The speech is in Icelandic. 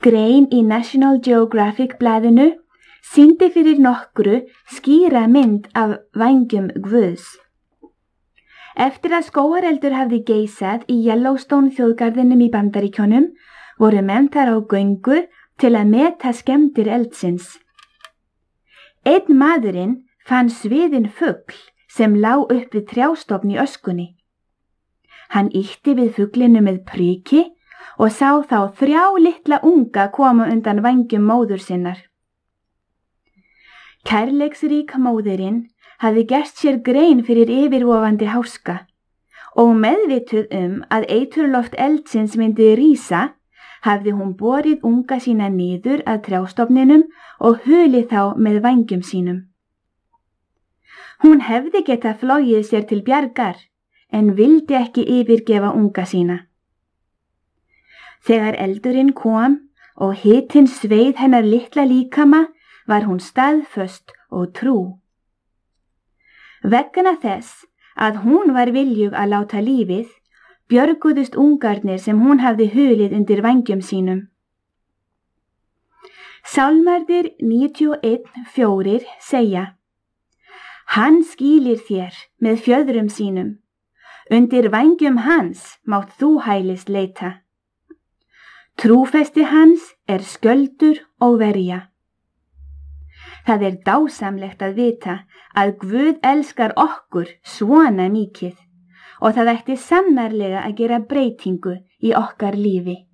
Grein í National Geographic blaðinu sýndi fyrir nokkru skýra mynd af vængjum Guðs. Eftir að skógareldur hafði geisað í Yellowstone þjóðgarðinum í Bandaríkjunum voru menn þar á göngu til að meta skemmdir eldsins. Einn maðurinn fann sviðinn fugl sem lá upp við trjástofn í öskunni. Hann ýtti við fuglinu með priki og sá þá 3 litla unga koma undan vængjum móður sinnar. Kærleiksrík móðirin hafði gert sér grein fyrir yfirvofandi háska og meðvituð að eiturloft eldsins myndi rísa, hafði hún borið unga sína niður að trjástofninum og hulið þá með vængjum sínum. Hún hefði getað flogið sér til bjargar, en vildi ekki yfirgefa unga sína. Þegar eldurinn kom og hitinn sveið hennar litla líkama, var hún staðföst og trú. Vegna þess að hún var viljug að láta lífið, björguðust ungarnir sem hún hafði hulið undir vængjum sínum. Sálmarnir 91:4 segja: Hann skýlir þér með fjöðrum sínum, undir vængjum hans mátt þú hælist leita. Trúfesti hans skjöldur og verja. Það dásamlegt að vita að Guð elskar okkur svona mikið og það ætti sannarlega að gera breytingu í okkar lífi.